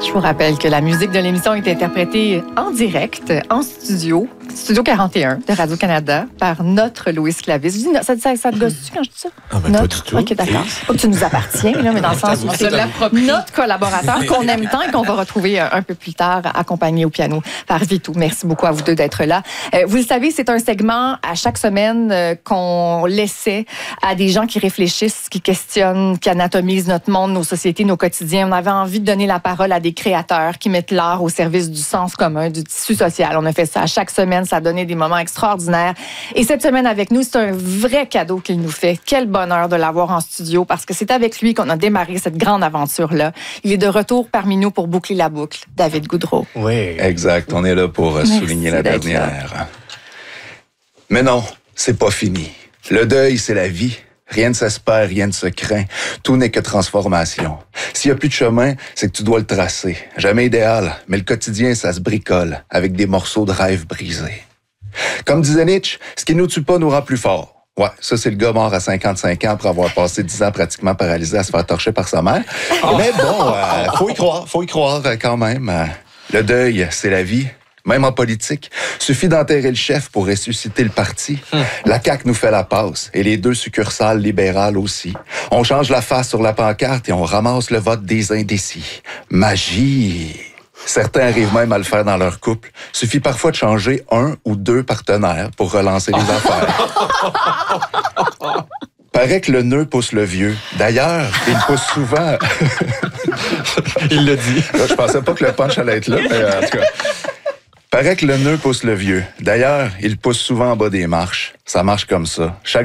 Je vous rappelle que la musique de l'émission est interprétée en direct, en studio 41 de Radio-Canada, par notre Louis Clavis. Je dis, ça te gosse-tu quand je dis ça? Ah ben Notre? pas du tout. OK, d'accord. Pas que tu nous appartiens, là, mais dans le sens où c'est notre collaborateur qu'on aime tant et qu'on va retrouver un peu plus tard, accompagné au piano par Vitou. Merci beaucoup à vous deux d'être là. Vous le savez, c'est un segment à chaque semaine qu'on laissait à des gens qui réfléchissent, qui questionnent, qui anatomisent notre monde, nos sociétés, nos quotidiens. On avait envie de donner la parole à des créateurs qui mettent l'art au service du sens commun, du tissu social. On a fait ça à chaque semaine. Ça a donné des moments extraordinaires. Et cette semaine avec nous, c'est un vrai cadeau qu'il nous fait. Quel bonheur de l'avoir en studio parce que c'est avec lui qu'on a démarré cette grande aventure-là. Il est de retour parmi nous pour boucler la boucle. David Goudreau. Oui. Exact. On est là pour souligner la dernière. Mais non, c'est pas fini. Le deuil, c'est la vie. Rien ne s'espère, rien ne se craint. Tout n'est que transformation. S'il n'y a plus de chemin, c'est que tu dois le tracer. Jamais idéal, mais le quotidien, ça se bricole avec des morceaux de rêve brisés. Comme disait Nietzsche, ce qui nous tue pas nous rend plus forts. Ouais, ça, c'est le gars mort à 55 ans après avoir passé 10 ans pratiquement paralysé à se faire torcher par sa mère. Oh. Mais bon, faut y croire quand même. Le deuil, c'est la vie. Même en politique, suffit d'enterrer le chef pour ressusciter le parti. La CAQ nous fait la passe, et les deux succursales libérales aussi. On change la face sur la pancarte et on ramasse le vote des indécis. Magie! Certains arrivent même à le faire dans leur couple. Suffit parfois de changer un ou deux partenaires pour relancer les affaires. Paraît que le nœud pousse le vieux. D'ailleurs, il pousse souvent... Il l'a dit. Là, je pensais pas que le punch allait être là, mais en tout cas... Paraît que le nœud pousse le vieux. D'ailleurs, il pousse souvent en bas des marches. Ça marche comme ça. Chaque